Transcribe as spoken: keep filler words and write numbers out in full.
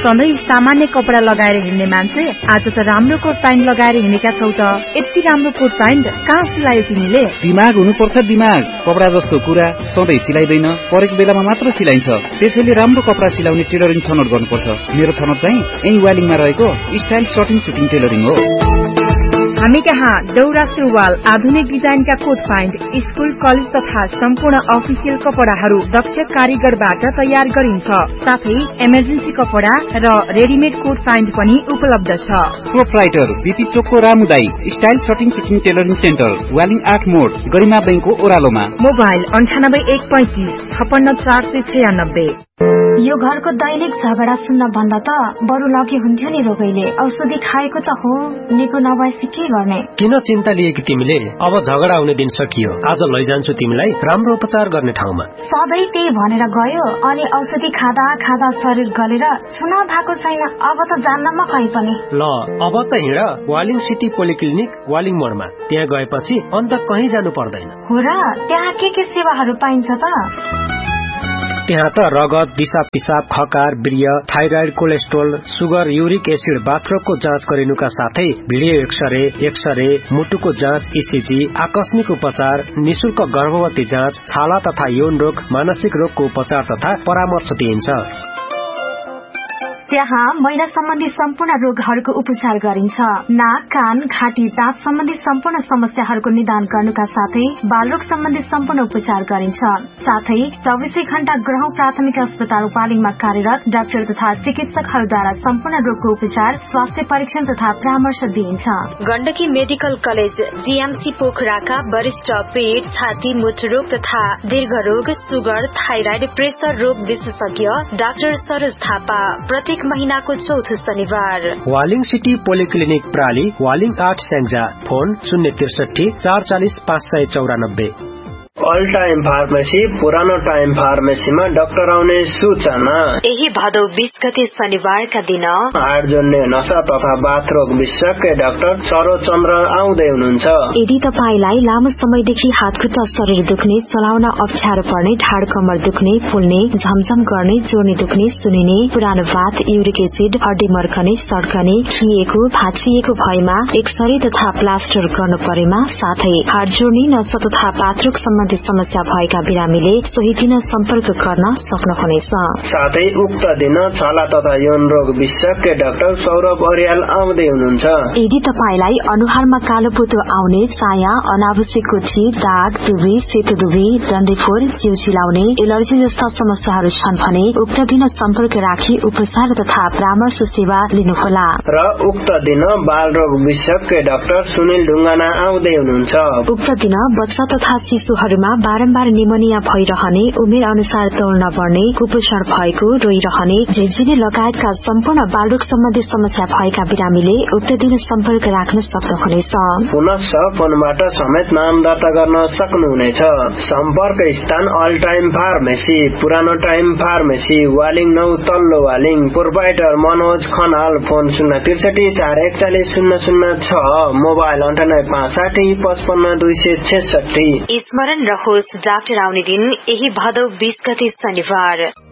सधैँ सामान्य कपडा लगाएर हिँड्ने मान्छे आज त राम्रो कोट प्यान्ट लगाएर हिँडेका छौ त। यति राम्रो कोट प्यान्ट कहाँ सिलायो तिमीले? दिमाग हुनुपर्छ दिमाग। कपडा जस्तो कुरा सधैँ सिलाइदैन, परेको बेलामा मात्र सिलाइन्छ। त्यसैले राम्रो कपडा सिलाउने टेलरिङ छनौट गर्नुपर्छ। मेरो छनौट चाहिँ यही वालिङमा रहेको स्टाइल सर्टिङ सुटिङ टेलरिङ हो। हामी कहाँ दौरा सुरुवाल, आधुनिक डिजाइनका कोट प्यान्ट, स्कूल कलेज तथा सम्पूर्ण अफिसियल कपडाहरू दक्ष कारीगरबाट तयार गरिन्छ। साथै इमर्जेन्सी कपडा र रेडिमेड कोट प्यान्ट पनि उपलब्ध छ। प्रोप्राइटर बीपी चोकको रामुदाई style shirting shooting tailoring centre, Waling आठ मोड, गरिमा बैंकको ओह्रालोमा। मोबाइल अन्ठानब्बे एक पैंतिस छप्पन्न चार सय छयानब्बे। यो घरको दैनिक झगडा सुन्न भन्दा त बरु लगे हुन्थ्यो नि रोगैले। औषधि खाएको त हो, निको नभएपछि के गर्ने? किन चिन्ता लिएकी तिमीले? अब झगडा हुने दिन सकियो। आज लैजान्छु तिमीलाई राम्रो उपचार गर्ने ठाउँमा। सधैँ त्यही भनेर गयो अनि औषधि खाँदा खाँदा शरीर गलेर चुनाव भएको छैन। अब त जान्न म कहीँ पनि। ल अब त हिँड वालिङ सिटी पोलिक्लिनिक वालिङ मोडमा। त्यहाँ गएपछि अन्त कहीँ जानु पर्दैन। हो र? त्यहाँ के के सेवाहरू पाइन्छ त? त्यहाँ त रगत, दिशा पिसाब, खकार, वीर्य, thyroid, cholesterol, sugar, uric acid, बाथरोगको जाँच गरिनुका साथै भिडियो एक्सरे, एक्सरे, मुटुको जाँच, इसिजी, आकस्मिक उपचार, निशुल्क गर्भवती जाँच, छाला तथा यौन रोग, मानसिक रोगको उपचार तथा परामर्श दिइन्छ। त्यहाँ महिला सम्बन्धी सम्पूर्ण रोगहरूको उपचार गरिन्छ। नाक, कान, घाँटी, दाँत सम्बन्धी सम्पूर्ण समस्याहरूको निदान गर्नुका साथै बालरोग सम्बन्धी सम्पूर्ण उपचार गरिन्छ। साथै चौबिसै घण्टा ग्रहौं प्राथमिक अस्पताल वालिङमा कार्यरत डाक्टर तथा चिकित्सकहरूद्वारा सम्पूर्ण रोगको उपचार, स्वास्थ्य परीक्षण तथा परामर्श दिइन्छ। गण्डकी मेडिकल कलेज जीएमसी पोखराका वरिष्ठ पेट, छाती, मूत्ररोग तथा दीर्घरोग, सुगर, थाइराइड, प्रेसर रोग विशेषज्ञ डाक्टर सरोज थापा प्रत्येक महीनाको चौथो शनिबार। वालिङ सिटी पोलिक्लिनिक प्राली, वालिङ आठ स्याङ्जा। फोन शून्य त्रिसठी चार चालिस पाँच सय चौरानब्बे। ऑल टाइम फार्मेसी, पुरानो टाइम फार्मेसीमा डाक्टर आउने सूचना। यही भदौ बीस गते शनिबारका दिन हाड जोड्ने नसा तथा बाथरोग विशेषज्ञ डाक्टर सरोज चन्द्र आउँदै हुनुहुन्छ। यदि तपाईलाई लामो समयदेखि हात खुट्टा शरीर दुख्ने, चलाउन अप्ठ्यारो पर्ने, ढाड कमर दुख्ने, फुल्ने, झमझम गर्ने, जोर्नी दुख्ने, सुनिने, पुरानो बात, युरिक एसिड, हड्डी मर्कने, सड्कने, खिएको, भाँचिएको भएमा एक्सरे तथा प्लास्टर गर्नु परेमा, साथै हाड जोड्ने, नसा तथा बाथरोग सम्बन्धी समस्या भएका बिरामीले सोही दिन सम्पर्क गर्न सक्नुहुनेछ। साथै उक्त दिन छाला तथा यौन रोग विशेषज्ञ डाक्टर सौरभ अर्याल आउँदै हुनुहुन्छ। यदि तपाईलाई अनुहारमा कालो पोतो आउने, चाया, अनावश्यक गुठी, दाग, दुबी, सेतो दुबी, डन्डीफोर, जिउ चिलाउने, एलर्जी जस्ता समस्याहरू छन् भने उक्त दिन सम्पर्क राखी उपचार तथा परामर्श सेवा लिनुहोला। र उक्त दिन बाल रोग विशेषज्ञ डाक्टर सुनिल ढुङ्गाना आउँदै हुनुहुन्छ। उक्त दिन बच्चा तथा शिशुहरू बारम्बार निमोनिया भइरहने, उमेर अनुसार तौल नबढ्ने, कुपोषण भएको, रोइरहने, झिझिरी लगायतका सम्पूर्ण बालरोग सम्बन्धी समस्या भएका बिरामीले उक्त दिन सम्पर्क राख्न सक्नुहुनेछ। पुनः फोनबाट समेत नाम दर्ता गर्न सक्नुहुनेछ। सम्पर्क स्थान अल टाइम फार्मेसी, पुरानो टाइम फार्मेसी, वालिङ नौ तल्लो वालिङ। प्रोप्राइटर मनोज खनाल। फोन शून्य त्रिसठी चार एकचालिस शून्य शून्य छ। मोबाइल अन्ठानब्बे पाँच साठी पचपन्न दुई सय छेसठी। स्मरण रहोस्, डाक्टर आउने दिन यही भदौ बीस गते शनिबार।